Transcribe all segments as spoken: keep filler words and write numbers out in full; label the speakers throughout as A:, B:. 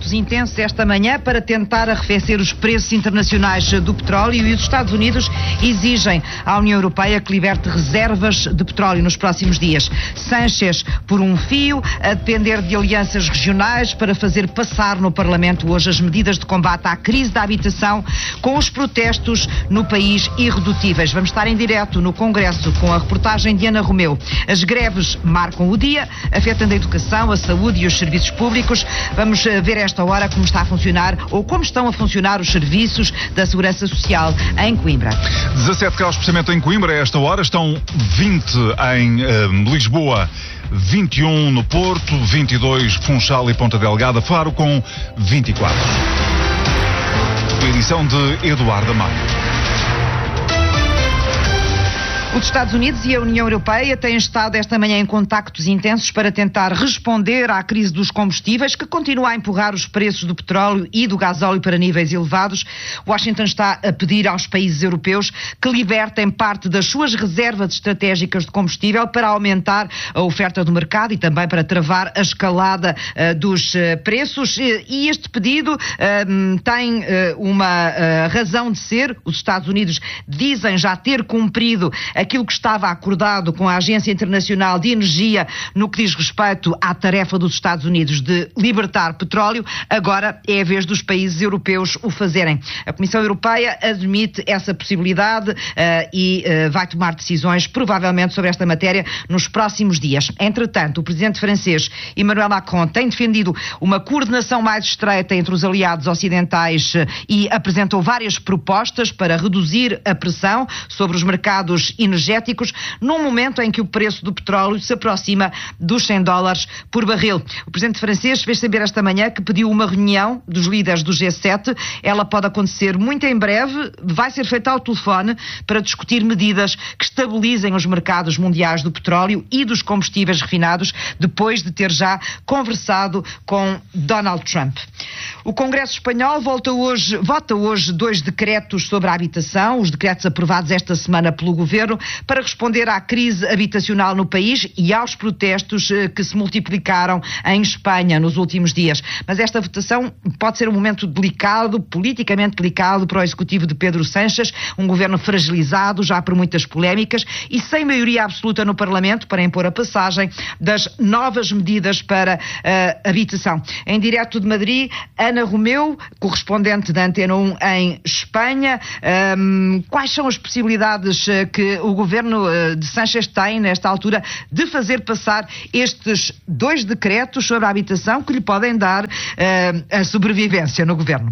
A: contactos intensos esta manhã para tentar arrefecer os preços internacionais do petróleo, e os Estados Unidos exigem à União Europeia que liberte reservas de petróleo nos próximos dias. Sánchez por um fio, a depender de alianças regionais para fazer passar no Parlamento hoje as medidas de combate à crise da habitação, com os protestos no país irredutíveis. Vamos estar em direto no Congresso com a reportagem de Ana Romeu. As greves marcam o dia, afetando a educação, a saúde e os serviços públicos. Vamos ver a esta hora como está a funcionar ou como estão a funcionar os serviços da Segurança Social em Coimbra.
B: dezassete graus precisamente em Coimbra, a esta hora estão vinte em uh, Lisboa, vinte e um no Porto, vinte e dois Funchal e Ponta Delgada, Faro com vinte e quatro. Edição de Eduardo Amado.
A: Os Estados Unidos e a União Europeia têm estado esta manhã em contactos intensos para tentar responder à crise dos combustíveis, que continua a empurrar os preços do petróleo e do gasóleo para níveis elevados. Washington está a pedir aos países europeus que libertem parte das suas reservas estratégicas de combustível para aumentar a oferta do mercado e também para travar a escalada uh, dos uh, preços. E este pedido uh, tem uh, uma uh, razão de ser. Os Estados Unidos dizem já ter cumprido aquilo que estava acordado com a Agência Internacional de Energia no que diz respeito à tarefa dos Estados Unidos de libertar petróleo. Agora é a vez dos países europeus o fazerem. A Comissão Europeia admite essa possibilidade uh, e uh, vai tomar decisões provavelmente sobre esta matéria nos próximos dias. Entretanto, o presidente francês Emmanuel Macron tem defendido uma coordenação mais estreita entre os aliados ocidentais uh, e apresentou várias propostas para reduzir a pressão sobre os mercados energéticos, num momento em que o preço do petróleo se aproxima dos cem dólares por barril. O presidente francês fez saber esta manhã que pediu uma reunião dos líderes do G sete. Ela pode acontecer muito em breve, vai ser feita ao telefone para discutir medidas que estabilizem os mercados mundiais do petróleo e dos combustíveis refinados, depois de ter já conversado com Donald Trump. O Congresso Espanhol volta hoje, vota hoje dois decretos sobre a habitação, os decretos aprovados esta semana pelo Governo, para responder à crise habitacional no país e aos protestos que se multiplicaram em Espanha nos últimos dias. Mas esta votação pode ser um momento delicado, politicamente delicado, para o executivo de Pedro Sánchez, um governo fragilizado já por muitas polémicas e sem maioria absoluta no Parlamento para impor a passagem das novas medidas para a habitação. Em direto de Madrid, Ana Romeu, correspondente da Antena um em Espanha. Um, quais são as possibilidades que o governo de Sánchez tem, nesta altura, de fazer passar estes dois decretos sobre a habitação que lhe podem dar uh, a sobrevivência no governo?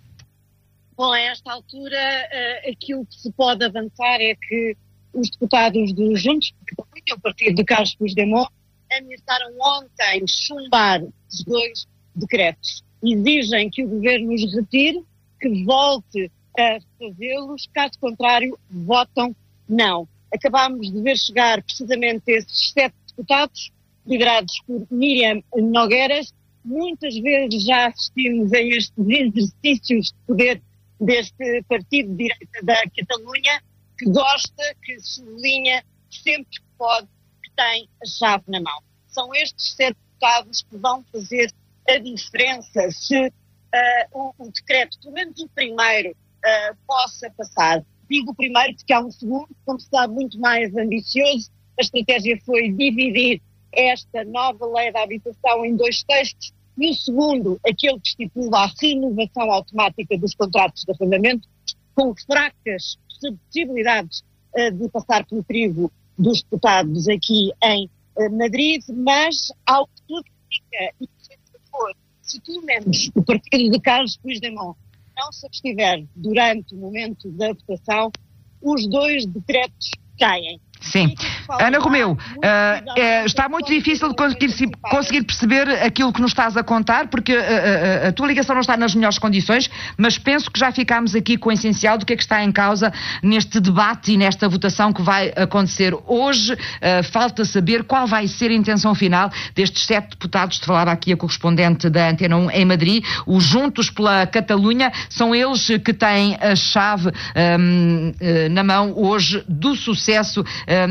C: Bom, a esta altura, uh, aquilo que se pode avançar é que os deputados do Juntos, que é o partido de Carlos Puigdemont, ameaçaram ontem chumbar os dois decretos. Exigem que o governo os retire, que volte a fazê-los, caso contrário, votam não. Acabámos de ver chegar precisamente esses sete deputados, liderados por Míriam Nogueiras. Muitas vezes já assistimos a estes exercícios de poder deste partido de direita da Catalunha, que gosta, que sublinha sempre que pode, que tem a chave na mão. São estes sete deputados que vão fazer a diferença se uh, o, o decreto, pelo menos o primeiro, uh, possa passar. Digo o primeiro porque há um segundo, como se sabe, muito mais ambicioso. A estratégia foi dividir esta nova lei da habitação em dois textos, e o segundo, aquele que estipula a renovação automática dos contratos de arrendamento, com fracas possibilidades uh, de passar pelo crivo dos deputados aqui em uh, Madrid, mas ao que tudo indica, e se for, se pelo menos o partido de Carlos Puigdemont não se abstiver durante o momento da votação, os dois decretos caem.
A: Sim. Ana Romeu, uh, é, está muito difícil de conseguir, conseguir perceber aquilo que nos estás a contar, porque uh, uh, a tua ligação não está nas melhores condições, mas penso que já ficámos aqui com o essencial do que é que está em causa neste debate e nesta votação que vai acontecer hoje. Uh, falta saber qual vai ser a intenção final destes sete deputados. Te falava aqui a correspondente da Antena um em Madrid, os Juntos pela Catalunha, são eles que têm a chave um, uh, na mão hoje do sucesso um, deste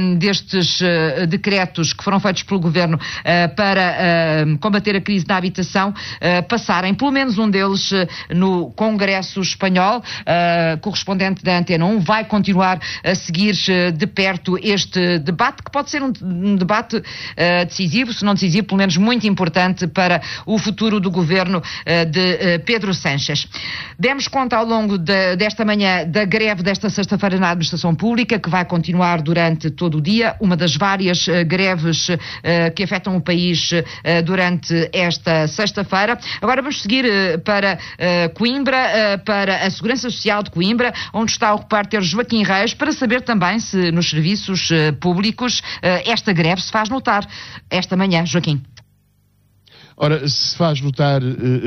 A: estes uh, decretos que foram feitos pelo Governo uh, para uh, combater a crise da habitação uh, passarem, pelo menos um deles, uh, no Congresso Espanhol. Uh, correspondente da Antena um vai continuar a seguir uh, de perto este debate, que pode ser um, um debate uh, decisivo, se não decisivo, pelo menos muito importante para o futuro do Governo uh, de uh, Pedro Sánchez. Demos conta ao longo de, desta manhã da greve desta sexta-feira na administração pública, que vai continuar durante todo o dia, uma das várias uh, greves uh, que afetam o país uh, durante esta sexta-feira. Agora vamos seguir uh, para uh, Coimbra, uh, para a Segurança Social de Coimbra, onde está o repórter Joaquim Reis, para saber também se nos serviços uh, públicos uh, esta greve se faz notar esta manhã. Joaquim.
D: Ora, se faz notar, uh,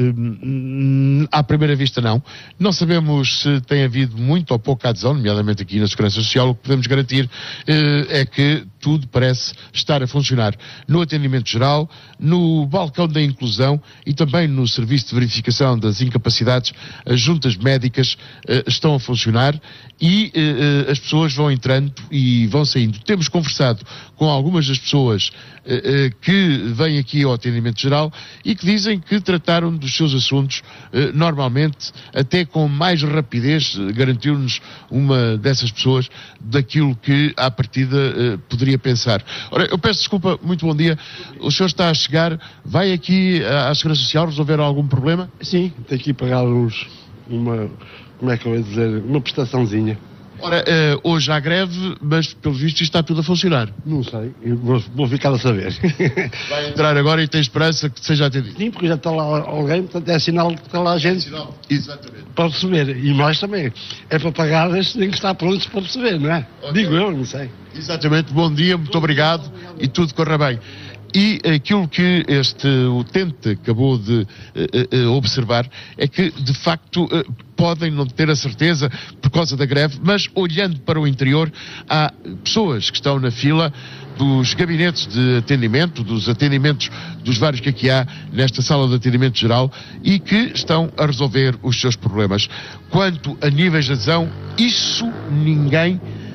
D: uh, à primeira vista não. Não sabemos se tem havido muito ou pouca adesão, nomeadamente aqui na Segurança Social. O que podemos garantir uh, é que tudo parece estar a funcionar no atendimento geral, no balcão da inclusão e também no serviço de verificação das incapacidades. As juntas médicas uh, estão a funcionar e uh, uh, as pessoas vão entrando e vão saindo. Temos conversado com algumas das pessoas uh, uh, que vêm aqui ao atendimento geral e que dizem que trataram dos seus assuntos uh, normalmente, até com mais rapidez, uh, garantiu-nos uma dessas pessoas daquilo que à partida uh, poderia pensar. Ora, eu peço desculpa, muito bom dia. O senhor está a chegar, vai aqui à Segurança Social resolver algum problema?
E: Sim, tenho que ir pagar uns, uma, como é que eu ia dizer, uma prestaçãozinha.
D: Ora, uh, hoje há greve, mas pelo visto isto está tudo a funcionar.
E: Não sei, eu vou, vou ficar a saber.
D: Vai entrar agora e tem esperança que seja atendido?
E: Sim, porque já está lá alguém, portanto é sinal que está lá a gente. É sinal,
D: exatamente.
E: Para receber, e nós também. É para pagar, eles têm que estar prontos para receber, não é? Okay. Digo eu, não sei.
D: Exatamente, bom dia, muito obrigado, obrigado e tudo corra bem. E aquilo que este utente acabou de uh, uh, observar é que, de facto, uh, podem não ter a certeza por causa da greve, mas olhando para o interior, há pessoas que estão na fila dos gabinetes de atendimento, dos atendimentos dos vários que aqui há nesta sala de atendimento geral e que estão a resolver os seus problemas. Quanto a níveis de adesão, isso ninguém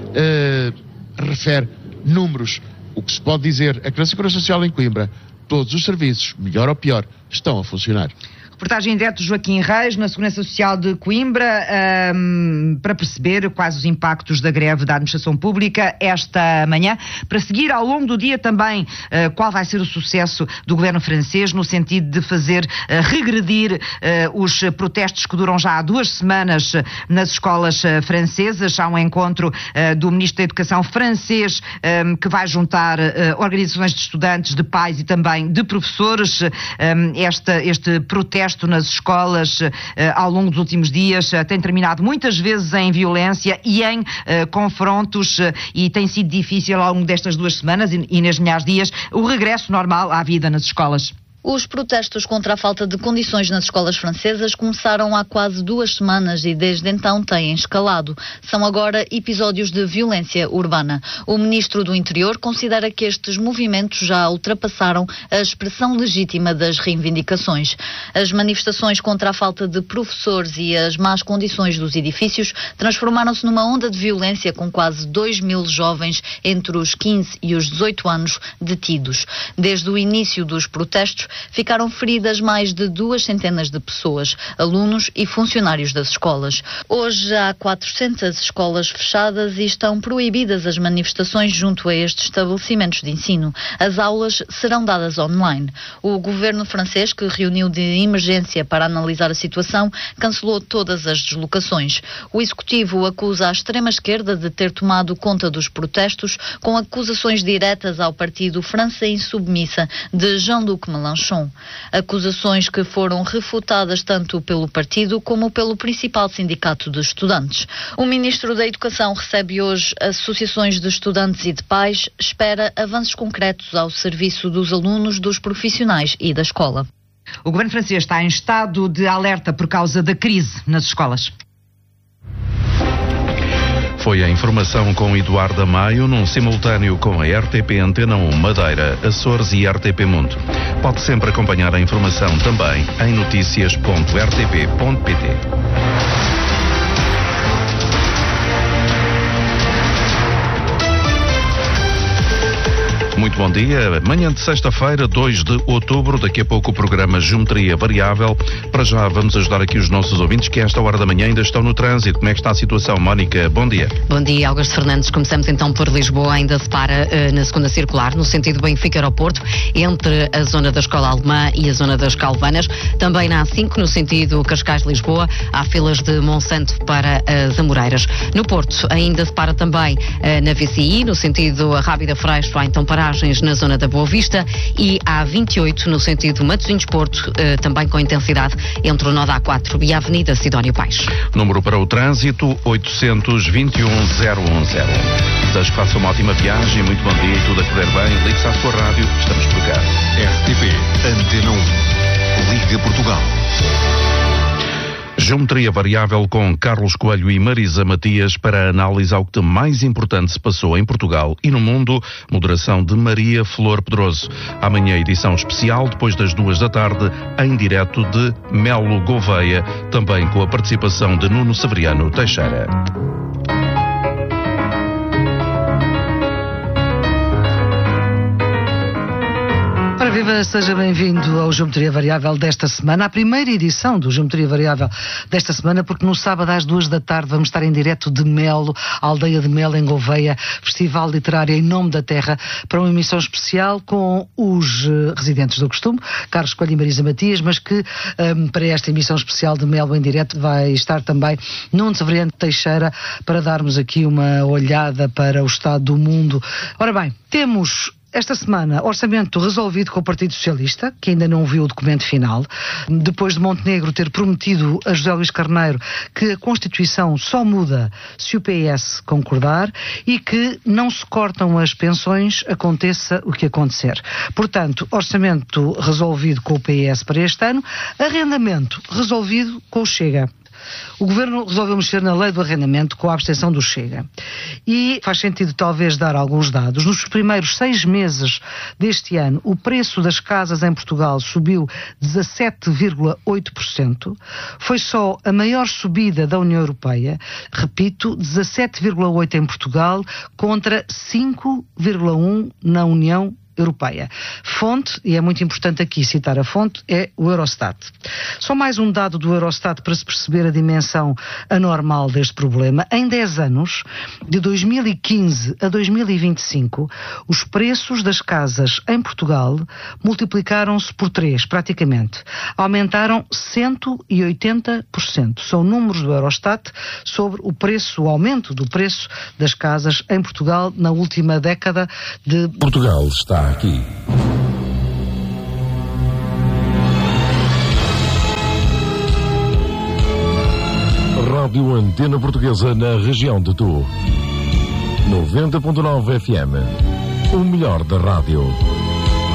D: uh, refere números. O que se pode dizer é que na Segurança Social em Coimbra, todos os serviços, melhor ou pior, estão a funcionar.
A: Reportagem em direto de Joaquim Reis, na Segurança Social de Coimbra, um, para perceber quais os impactos da greve da administração pública esta manhã. Para seguir ao longo do dia também uh, qual vai ser o sucesso do governo francês no sentido de fazer uh, regredir uh, os protestos que duram já há duas semanas uh, nas escolas uh, francesas. Há um encontro uh, do Ministro da Educação francês um, que vai juntar uh, organizações de estudantes, de pais e também de professores. Um, esta, este protesto nas escolas uh, ao longo dos últimos dias uh, tem terminado muitas vezes em violência e em uh, confrontos uh, e tem sido difícil ao longo destas duas semanas e, e nestes milhares de dias o regresso normal à vida nas escolas.
F: Os protestos contra a falta de condições nas escolas francesas começaram há quase duas semanas e desde então têm escalado. São agora episódios de violência urbana. O ministro do Interior considera que estes movimentos já ultrapassaram a expressão legítima das reivindicações. As manifestações contra a falta de professores e as más condições dos edifícios transformaram-se numa onda de violência com quase dois mil jovens entre os quinze e os dezoito anos detidos. Desde o início dos protestos, ficaram feridas mais de duas centenas de pessoas, alunos e funcionários das escolas. Hoje há quatrocentas escolas fechadas e estão proibidas as manifestações junto a estes estabelecimentos de ensino. As aulas serão dadas online. O governo francês, que reuniu de emergência para analisar a situação, cancelou todas as deslocações. O executivo acusa a extrema-esquerda de ter tomado conta dos protestos, com acusações diretas ao partido França Insubmissa de Jean-Luc Mélenchon. Acusações que foram refutadas tanto pelo partido como pelo principal sindicato de estudantes. O ministro da Educação recebe hoje associações de estudantes e de pais, espera avanços concretos ao serviço dos alunos, dos profissionais e da escola.
A: O governo francês está em estado de alerta por causa da crise nas escolas.
G: Foi a informação com Eduardo Amaio, num simultâneo com a R T P Antena um Madeira, Açores e R T P Mundo. Pode sempre acompanhar a informação também em notícias ponto r t p ponto p t. Muito bom dia. Manhã de sexta-feira, dois de outubro, daqui a pouco o programa Geometria Variável. Para já vamos ajudar aqui os nossos ouvintes que a esta hora da manhã ainda estão no trânsito. Como é que está a situação, Mónica? Bom dia.
H: Bom dia, Augusto Fernandes. Começamos então por Lisboa, ainda se para uh, na segunda circular, no sentido Benfica-Aeroporto, entre a zona da Escola Alemã e a zona das Calvanas. Também na A cinco, no sentido Cascais-Lisboa, há filas de Monsanto para as Amoreiras. No Porto, ainda se para também uh, na V C I, no sentido Rábida-Freixo, há então paragens na zona da Boa Vista, e a A vinte e oito, no sentido Matosinhos-Porto, uh, também com intensidade entre o nó da A quatro e a Avenida Sidónio Paes.
G: Número para o trânsito, oitocentos e vinte e um, zero um zero. Desejo que faça uma ótima viagem, muito bom dia, tudo a correr bem. Ligue-se à sua rádio, estamos por cá.
I: R T P, Antena um, Liga Portugal.
G: Geometria Variável com Carlos Coelho e Marisa Matias para a análise ao que de mais importante se passou em Portugal e no mundo. Moderação de Maria Flor Pedroso. Amanhã edição especial, depois das duas da tarde, em direto de Melo Gouveia, também com a participação de Nuno Severiano Teixeira.
J: Ora viva, seja bem-vindo ao Geometria Variável desta semana, a primeira edição do Geometria Variável desta semana, porque no sábado às duas da tarde vamos estar em direto de Melo, a aldeia de Melo, em Gouveia, Festival Literário em Nome da Terra, para uma emissão especial com os uh, residentes do costume, Carlos Coelho e Marisa Matias, mas que um, para esta emissão especial de Melo em direto vai estar também Nuno Severiano Teixeira, para darmos aqui uma olhada para o estado do mundo. Ora bem, temos esta semana orçamento resolvido com o Partido Socialista, que ainda não viu o documento final, depois de Montenegro ter prometido a José Luís Carneiro que a Constituição só muda se o P S concordar e que não se cortam as pensões, aconteça o que acontecer. Portanto, orçamento resolvido com o P S para este ano, arrendamento resolvido com o Chega. O Governo resolveu mexer na lei do arrendamento com a abstenção do Chega. E faz sentido talvez dar alguns dados. Nos primeiros seis meses deste ano, o preço das casas em Portugal subiu dezassete vírgula oito por cento. Foi só a maior subida da União Europeia. Repito, dezassete vírgula oito por cento em Portugal contra cinco vírgula um por cento na União Europeia. Fonte, e é muito importante aqui citar a fonte, é o Eurostat. Só mais um dado do Eurostat para se perceber a dimensão anormal deste problema. Em dez anos, de dois mil e quinze a dois mil e vinte e cinco, os preços das casas em Portugal multiplicaram-se por três, praticamente. Aumentaram cento e oitenta por cento. São números do Eurostat sobre o preço, o aumento do preço das casas em Portugal na última década de...
I: Portugal está aqui. Rádio Antena Portuguesa na região de Tu. noventa ponto nove F M. O melhor da rádio.